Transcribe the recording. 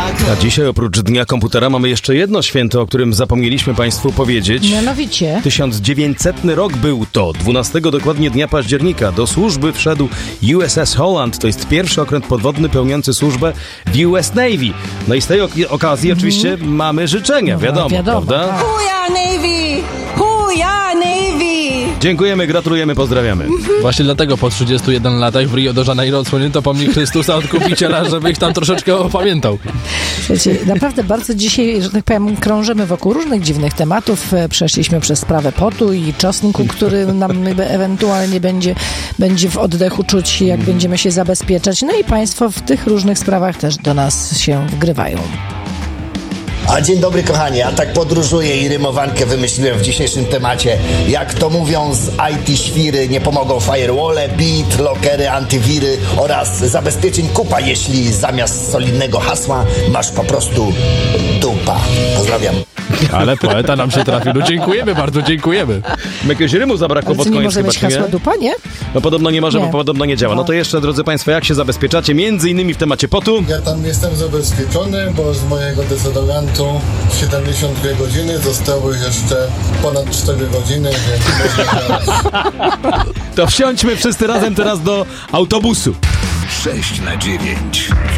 A dzisiaj oprócz Dnia Komputera mamy jeszcze jedno święto, o którym zapomnieliśmy Państwu powiedzieć. Mianowicie 1900 rok był to, 12 dokładnie dnia października. Do służby wszedł USS Holland. To jest pierwszy okręt podwodny pełniący służbę w US Navy. No i z tej okazji oczywiście mamy życzenia, wiadomo, prawda? tak. Huja Navy! Huja Navy! Dziękujemy, gratulujemy, pozdrawiamy. Właśnie dlatego po 31 latach w Rio de Janeiro odsłonięto pomnik Chrystusa Odkupiciela, żeby ich tam troszeczkę opamiętał. Słuchajcie, naprawdę bardzo dzisiaj, że tak powiem, krążymy wokół różnych dziwnych tematów. Przeszliśmy przez sprawę potu i czosnku, który nam ewentualnie będzie w oddechu czuć, jak będziemy się zabezpieczać. No i Państwo w tych różnych sprawach też do nas się wgrywają. A dzień dobry kochani, a tak podróżuję i rymowankę wymyśliłem w dzisiejszym temacie. Jak to mówią z IT-świry, nie pomogą firewalle, bit, lockery, antywiry oraz zabezpieczeń kupa, jeśli zamiast solidnego hasła masz po prostu dupa. Pozdrawiam. Ale poeta nam się trafił. No dziękujemy bardzo, dziękujemy. Jakiegoś rymu zabrakło Ale pod co, nie koniec może chyba, mieć czy nie? hasła dupa, nie? No podobno nie może, Nie. bo podobno nie działa. No to jeszcze, drodzy Państwo, jak się zabezpieczacie? Między innymi w temacie potu. Ja tam jestem zabezpieczony, bo z mojego dezodorantu 72 godziny zostały jeszcze ponad 4 godziny, więc można To wsiądźmy wszyscy razem teraz do autobusu. 6 na 9.